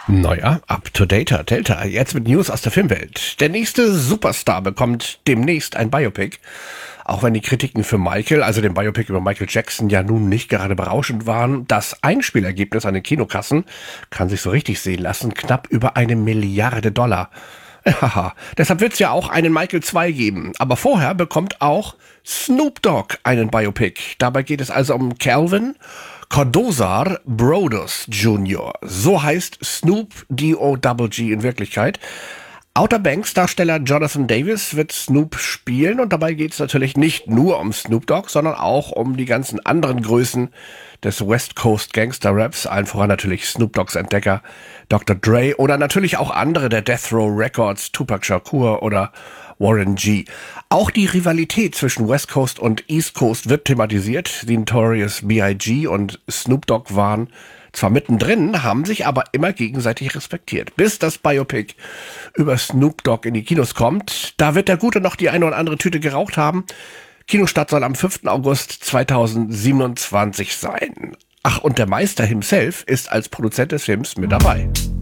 Neuer, up-to-dater Delta, jetzt mit News aus der Filmwelt. Der nächste Superstar bekommt demnächst ein Biopic. Auch wenn die Kritiken für Michael, also den Biopic über Michael Jackson, ja nun nicht gerade berauschend waren, das Einspielergebnis an den Kinokassen kann sich so richtig sehen lassen, knapp über 1 Milliarde $. Haha, deshalb wird's ja auch einen Michael 2 geben. Aber vorher bekommt auch Snoop Dogg einen Biopic. Dabei geht es also um Calvin Cordozar Brodus Jr. So heißt Snoop D-O-Double-G in Wirklichkeit. Outer Banks-Darsteller Jonathan Davis wird Snoop spielen und dabei geht es natürlich nicht nur um Snoop Dogg, sondern auch um die ganzen anderen Größen des West Coast Gangster Raps, allen voran natürlich Snoop Doggs Entdecker Dr. Dre oder natürlich auch andere der Death Row Records, Tupac Shakur oder Warren G. Auch die Rivalität zwischen West Coast und East Coast wird thematisiert. Die Notorious B.I.G. und Snoop Dogg waren zwar mittendrin, haben sich aber immer gegenseitig respektiert. Bis das Biopic über Snoop Dogg in die Kinos kommt, da wird der Gute noch die eine oder andere Tüte geraucht haben. Kinostart soll am 5. August 2027 sein. Ach, und der Meister himself ist als Produzent des Films mit dabei.